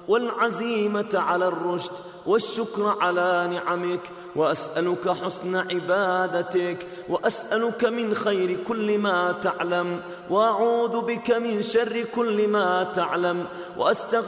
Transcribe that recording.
والعزيمة على الرشد والشكر على نعمك، وأسألك حسن عبادتك، وأسألك من خير كل ما تعلم، وأعوذ بك من شر كل ما تعلم، وأستغفر